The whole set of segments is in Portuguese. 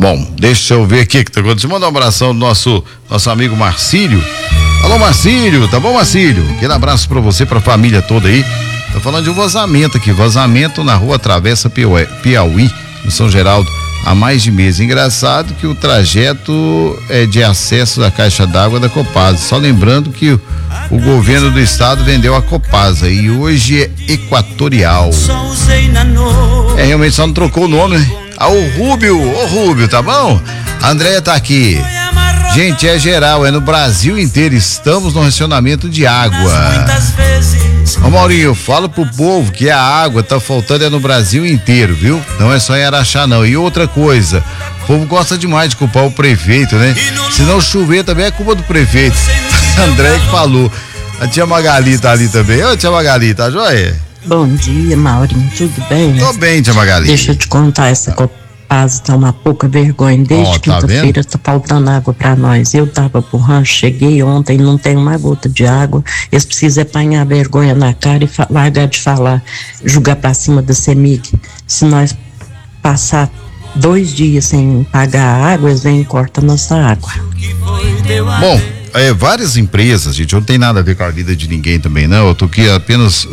Bom, deixa eu ver aqui o que tá acontecendo. Manda um abração do nosso amigo Marcílio. Alô, Marcílio, tá bom, Marcílio? Aquele abraço pra você, pra família toda aí. Tô falando de um vazamento aqui, vazamento na rua Travessa Piauí, no São Geraldo, há mais de mês. Engraçado que o trajeto é de acesso da caixa d'água da Copasa. Só lembrando que o governo do estado vendeu a Copasa e hoje é Equatorial. Realmente só não trocou o nome, né? Ô Rúbio, tá bom? A Andréia tá aqui. Gente, é geral, é no Brasil inteiro, estamos no racionamento de água. Ô Maurinho, fala pro povo que a água tá faltando no Brasil inteiro, viu? Não é só em Araxá não. E outra coisa, o povo gosta demais de culpar o prefeito, né? Se não chover também é culpa do prefeito. André que falou. A tia Magali tá ali também. Ô tia Magali, tá joia? Bom dia, Maurinho, tudo bem? Tô bem, tia Magali. Deixa eu te contar, essa Copasa tá uma pouca vergonha. Desde quinta-feira tá faltando água pra nós. Eu tava pro rancho, cheguei ontem, não tem uma gota de água. Eles precisam apanhar vergonha na cara e largar de falar, jogar pra cima da CEMIG. Se nós passar 2 dias sem pagar a água, eles vêm e cortam nossa água. Bom, várias empresas, gente, não tem nada a ver com a vida de ninguém também, não. Eu tô aqui apenas,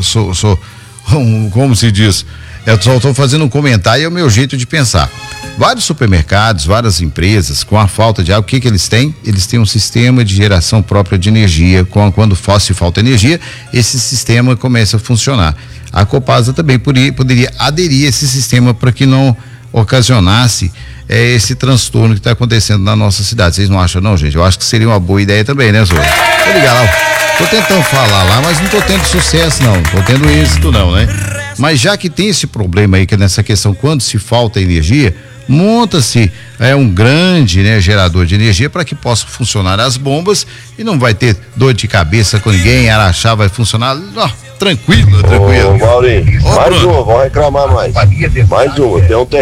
como se diz, eu só estou fazendo um comentário, é o meu jeito de pensar. Vários supermercados, várias empresas, com a falta de água, o que eles têm? Eles têm um sistema de geração própria de energia. Quando se falta energia, esse sistema começa a funcionar. A Copasa também poderia aderir a esse sistema para que não ocasionasse esse transtorno que está acontecendo na nossa cidade. Vocês não acham não, gente? Eu acho que seria uma boa ideia também, né, Zô? Vou ligar lá. Tô tentando falar lá, mas não tô tendo sucesso não, tô tendo êxito não, né? Mas já que tem esse problema aí, que é nessa questão, quando se falta energia, monta-se um grande, né, gerador de energia para que possa funcionar as bombas e não vai ter dor de cabeça com ninguém. Araxá vai funcionar tranquilo. Ô, Maurinho, mais uma, vão reclamar mais. Mais uma, tem um